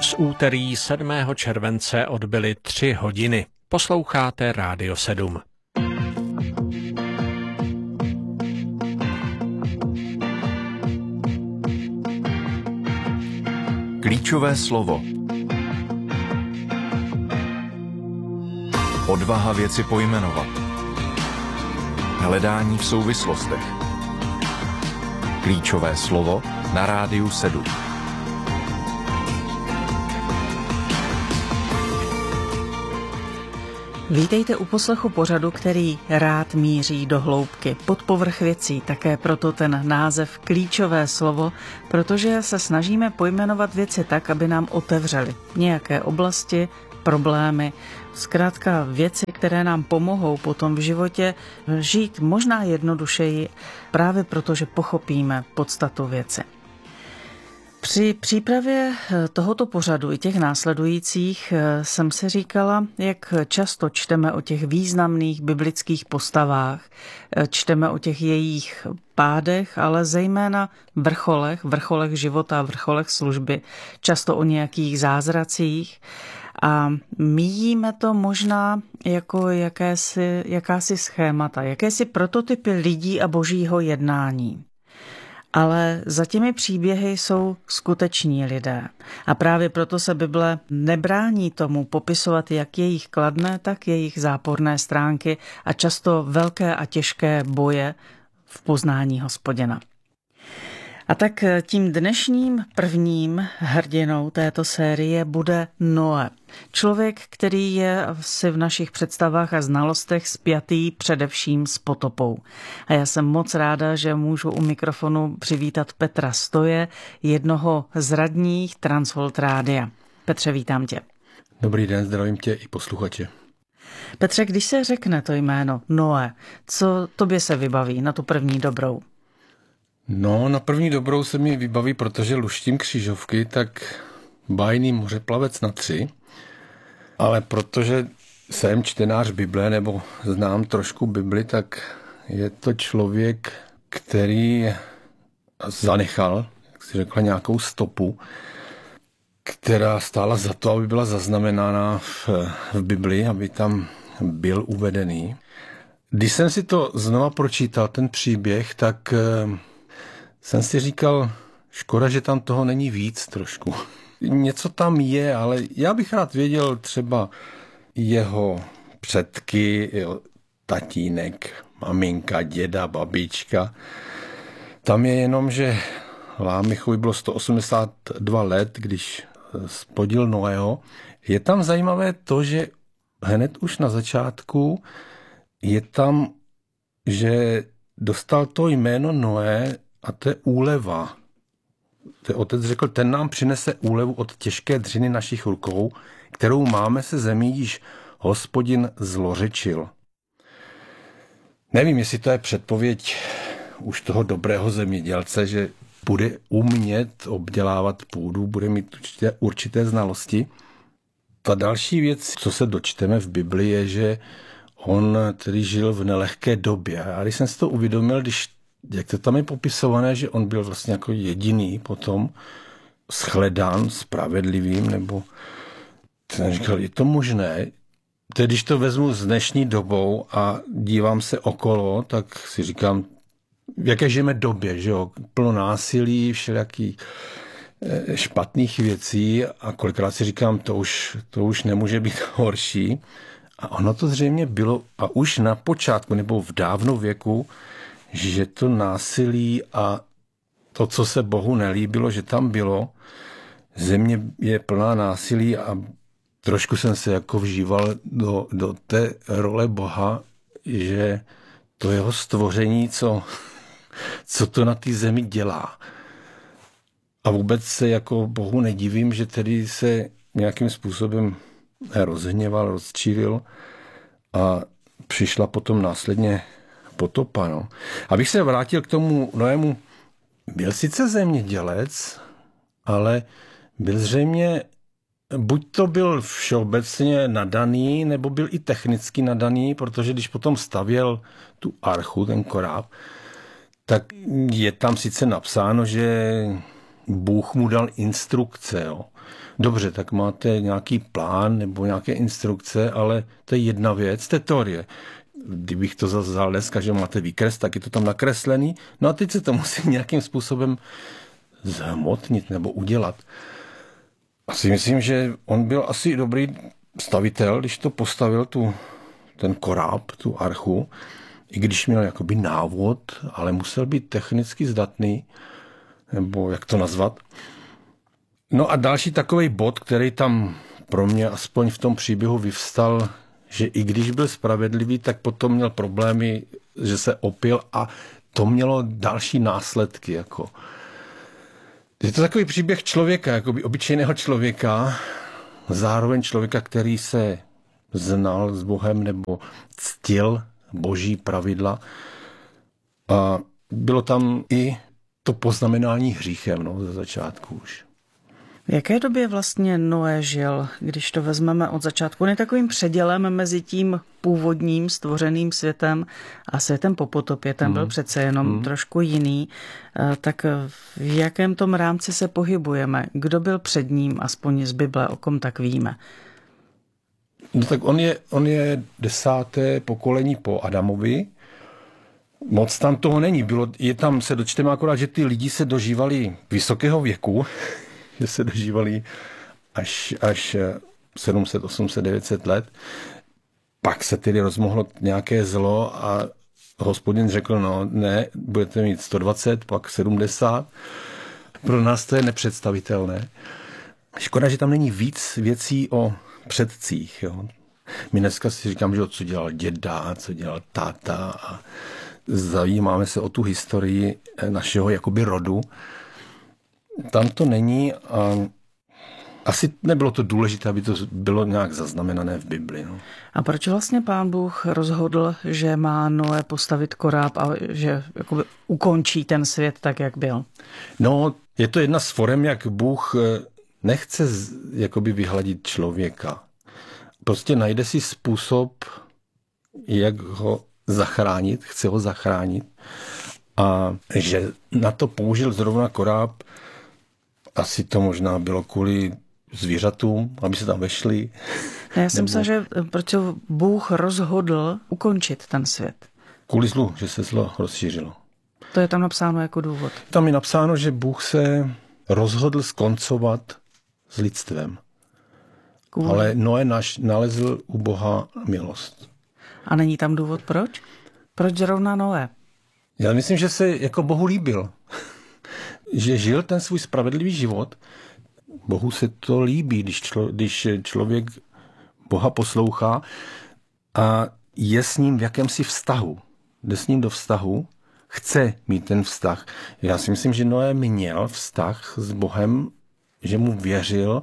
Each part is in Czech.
Z úterý 7. července odbyly 3 hodiny. Posloucháte Rádio 7. Klíčové slovo. Odvaha věci pojmenovat. Hledání v souvislostech. Klíčové slovo na Rádiu 7. Vítejte u poslechu pořadu, který rád míří do hloubky, pod povrch věcí, také proto ten název Klíčové slovo, protože se snažíme pojmenovat věci tak, aby nám otevřely nějaké oblasti, problémy, zkrátka věci, které nám pomohou potom v životě žít možná jednodušeji, právě proto, že pochopíme podstatu věci. Při přípravě tohoto pořadu i těch následujících jsem si říkala, jak často čteme o těch významných biblických postavách, čteme o těch jejich pádech, ale zejména vrcholech života, vrcholech služby, často o nějakých zázracích a míjíme to možná jako jakási schémata, jakési prototypy lidí a božího jednání. Ale za těmi příběhy jsou skuteční lidé. A právě proto se Bible nebrání tomu popisovat jak jejich kladné, tak jejich záporné stránky a často velké a těžké boje v poznání Hospodina. A tak tím dnešním prvním hrdinou této série bude Noé. Člověk, který je si v našich představách a znalostech spjatý především s potopou. A já jsem moc ráda, že můžu u mikrofonu přivítat Petra Stoje, jednoho z radních Transworld Rádia. Petře, vítám tě. Dobrý den, zdravím tě i posluchače. Petře, když se řekne to jméno Noé, co tobě se vybaví na tu první dobrou? No, na první dobrou se mi vybaví, protože luštím křížovky, tak bájný mořeplavec na 3. Ale protože jsem čtenář Bible, nebo znám trošku Bibli, tak je to člověk, který zanechal, jak si řekla, nějakou stopu, která stála za to, aby byla zaznamenána v Bibli, aby tam byl uvedený. Když jsem si to znova pročítal, ten příběh, tak jsem si říkal, škoda, že tam toho není víc trošku. Něco tam je, ale já bych rád věděl třeba jeho předky, jeho tatínek, maminka, děda, babička. Tam je jenom, že Lámechovi bylo 182 let, když zplodil Noého. Je tam zajímavé to, že hned už na začátku je tam, že dostal to jméno Noé a to je úleva. Otec řekl, ten nám přinese úlevu od těžké dřiny našich rukou, kterou máme se zemí, již Hospodin zlořečil. Nevím, jestli to je předpověď už toho dobrého zemědělce, že bude umět obdělávat půdu, bude mít určité znalosti. Ta další věc, co se dočteme v Bibli, je, že on tedy žil v nelehké době. A když jsem si to uvědomil, jak to tam je popisované, že on byl vlastně jako jediný potom shledán spravedlivým, nebo jsem říkal, je to možné? Tedy když to vezmu s dnešní dobou a dívám se okolo, tak si říkám, v jaké žijeme době, že jo? Plno násilí, všelijakých špatných věcí a kolikrát si říkám, to už nemůže být horší. A ono to zřejmě bylo a už na počátku nebo v dávnou věku, že to násilí a to, co se Bohu nelíbilo, že tam bylo, země je plná násilí a trošku jsem se jako vžíval do té role Boha, že to jeho stvoření, co to na té zemi dělá. A vůbec se jako Bohu nedivím, že tedy se nějakým způsobem rozhněval, rozčílil a přišla potom následně potopa. No. Abych se vrátil k tomu Noému, byl sice zemědělec, ale byl zřejmě, buď to byl všeobecně nadaný, nebo byl i technicky nadaný, protože když potom stavěl tu archu, ten koráb, tak je tam sice napsáno, že Bůh mu dal instrukce. Jo. Dobře, tak máte nějaký plán nebo nějaké instrukce, ale to je jedna věc, to je teorie. Kdybych to zase vzal dneska, že máte výkres, tak je to tam nakreslený. No a teď se to musí nějakým způsobem zhmotnit nebo udělat. Asi myslím, že on byl asi dobrý stavitel, když to postavil ten koráb, tu archu, i když měl jakoby návod, ale musel být technicky zdatný, nebo jak to nazvat. No a další takový bod, který tam pro mě aspoň v tom příběhu vyvstal, že i když byl spravedlivý, tak potom měl problémy, že se opil a to mělo další následky. Jako. Je to takový příběh člověka, jakoby obyčejného člověka, zároveň člověka, který se znal s Bohem nebo ctil boží pravidla. A bylo tam i to poznamenání hříchem ze začátku už. V jaké době vlastně Noé žil, když to vezmeme od začátku? On je takovým předělem mezi tím původním stvořeným světem a světem po potopě. Ten byl přece jenom trošku jiný. Tak v jakém tom rámci se pohybujeme? Kdo byl před ním, aspoň z Bible, o kom tak víme? No tak on je 10. pokolení po Adamovi. Moc tam toho není. Se dočteme akorát, že ty lidi se dožívali vysokého věku, že se dožívali až 700, 800, 900 let. Pak se tedy rozmohlo nějaké zlo a Hospodin řekl, no ne, budete mít 120, pak 70. Pro nás to je nepředstavitelné. Škoda, že tam není víc věcí o předcích. Jo. My dneska si říkám, že co dělal děda, co dělal táta a zajímáme se o tu historii našeho jakoby rodu. Tam to není a asi nebylo to důležité, aby to bylo nějak zaznamenané v Bibli. No. A proč vlastně Pán Bůh rozhodl, že má Noé postavit koráb a že jakoby ukončí ten svět tak, jak byl? No, je to jedna z forem, jak Bůh nechce jakoby vyhladit člověka. Prostě najde si způsob, jak ho zachránit, chce ho zachránit. A že na to použil zrovna koráb, asi to možná bylo kvůli zvířatům, aby se tam vešli. Já jsem myslela, že proč Bůh rozhodl ukončit ten svět. Kvůli zlu, že se zlo rozšířilo. To je tam napsáno jako důvod. Tam je napsáno, že Bůh se rozhodl skoncovat s lidstvem. Ale Noé nalezl u Boha milost. A není tam důvod proč? Proč zrovna Noé? Já myslím, že se jako Bohu líbil. Že žil ten svůj spravedlivý život. Bohu se to líbí, když člověk Boha poslouchá a je s ním v jakémsi vztahu. Jde s ním do vztahu, chce mít ten vztah. Já si myslím, že Noé měl vztah s Bohem, že mu věřil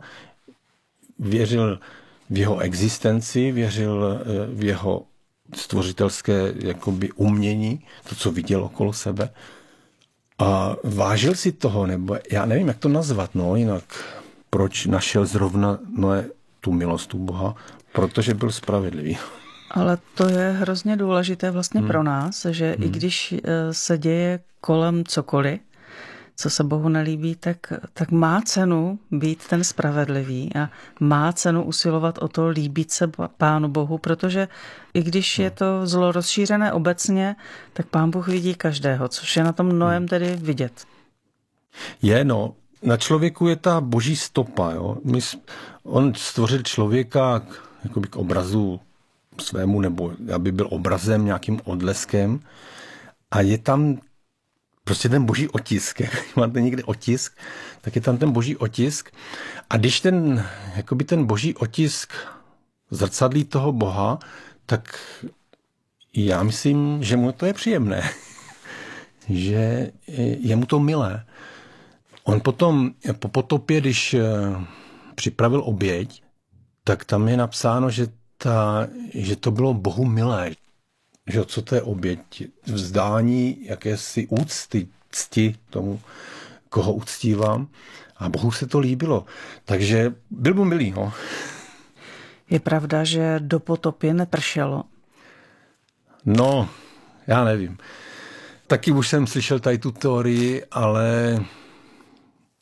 v jeho existenci, věřil v jeho stvořitelské jakoby umění, to, co viděl okolo sebe. A vážil si toho, nebo já nevím, jak to nazvat, jinak proč našel zrovna Noé tu milost u Boha? Protože byl spravedlivý. Ale to je hrozně důležité vlastně pro nás, že i když se děje kolem cokoliv, co se Bohu nelíbí, tak má cenu být ten spravedlivý a má cenu usilovat o to líbit se Pánu Bohu, protože i když je to zlo rozšířené obecně, tak Pán Bůh vidí každého, což je na tom Noém tedy vidět. Na člověku je ta boží stopa. Jo? On stvořil člověka jakoby k obrazu svému, nebo aby byl obrazem, nějakým odleskem a je tam prostě ten boží otisk. Jak máte někde otisk, tak je tam ten boží otisk. A když ten boží otisk zrcadlí toho Boha, tak já myslím, že mu to je příjemné. Že je mu to milé. On potom po potopě, když připravil oběť, tak tam je napsáno, že to bylo Bohu milé. Že co to je oběť? Vzdání jakési úcty, cti tomu, koho uctívám. A Bohu se to líbilo. Takže byl mu milý. Je pravda, že do potopy nepršelo? No, já nevím. Taky už jsem slyšel tady tu teorii, ale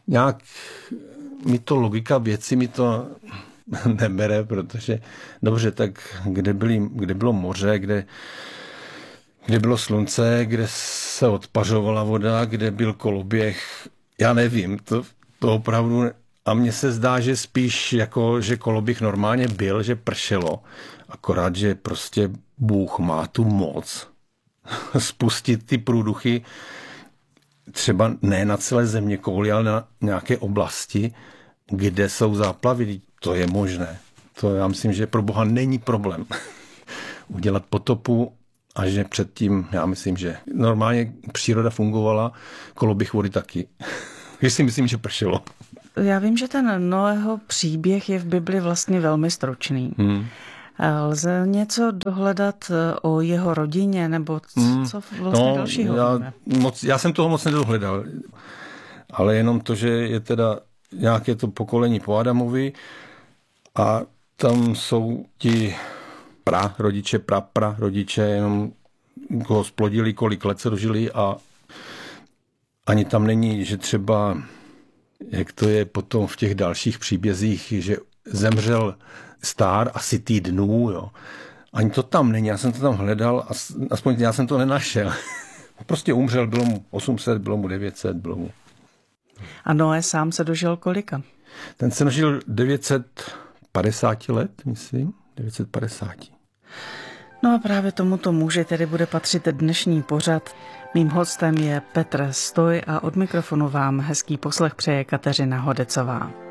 nějak mi to logika věci mi to nebere, protože dobře, tak kde bylo moře, kde bylo slunce, kde se odpařovala voda, kde byl koloběh, já nevím, to opravdu, a mně se zdá, že spíš jako, že koloběh normálně byl, že pršelo, akorát, že prostě Bůh má tu moc spustit ty průduchy třeba ne na celé zeměkouli, ale na nějaké oblasti, kde jsou záplavy. To je možné. To já myslím, že pro Boha není problém udělat potopu a že předtím, já myslím, že normálně příroda fungovala, koloběh vody taky. Když si myslím, že pršelo. Já vím, že ten Noého příběh je v Bibli vlastně velmi stručný. Lze něco dohledat o jeho rodině, nebo co vlastně dalšího víme? Já jsem toho moc nedohledal, ale jenom to, že je teda nějaké to pokolení po Adamovi a tam jsou ti prarodiče, praprarodiče, jenom ho splodili, kolik let se dožili a ani tam není, že třeba, jak to je potom v těch dalších příbězích, že zemřel stár a sytý dnů, jo. Ani to tam není, já jsem to tam hledal a aspoň já jsem to nenašel. Prostě umřel, bylo mu 800, bylo mu 900, bylo mu. A Noé sám se dožil kolika? Ten se dožil 950 let, myslím, 950. No a právě tomuto muži tedy bude patřit dnešní pořad. Mým hostem je Petr Stoj a od mikrofonu vám hezký poslech přeje Kateřina Hodecová.